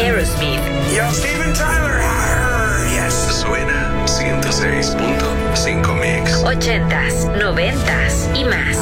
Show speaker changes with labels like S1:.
S1: Aerosmith.
S2: Yo, Steven Tyler. Yes.
S3: Suena 106.5 Mix.
S1: 80s, 90s y más.